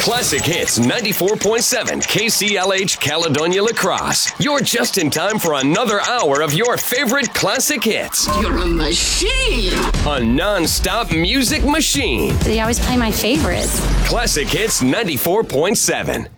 Classic Hits 94.7 KCLH Caledonia La Crosse. You're just in time for another hour of your favorite classic hits. You're a machine! A non-stop music machine. They always play my favorites. Classic Hits 94.7.